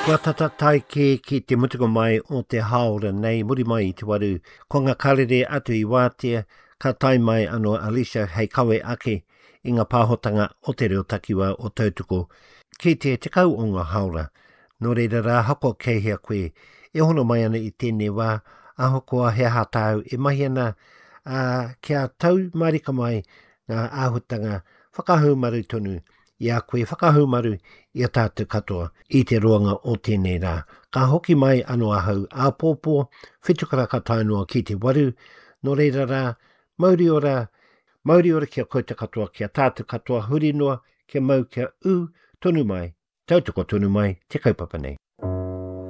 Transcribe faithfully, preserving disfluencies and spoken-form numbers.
Kua tatatai ke ki te mutuko mai o te haora nei, muri mai i te waru. Ko ngā karere atu i wātea, ka tai mai anō Alicia hei kawe ake i ngā pāhotanga o te reo takiwa o tautuko. Ki te te kau o ngā haora, no reira rā hako keihea koe, e hono mai ana i tēnei wā, aho koa he hātau, e mahi ana uh, kia tau marika mai ngā āhutanga whakahaumaru tonu, i a koe whakahaumaru i a tātou katoa i te roanga o tēnei rā. Ka hoki mai anō ahau a pōpō, whitukara ka tainua ki te waru, no reira rā, mauri ora, mauri ora kia kouta katoa, kia tātou katoa huri noa, kia mau kia u, tonu mai, tautoko tonu mai, te kaupapa nei.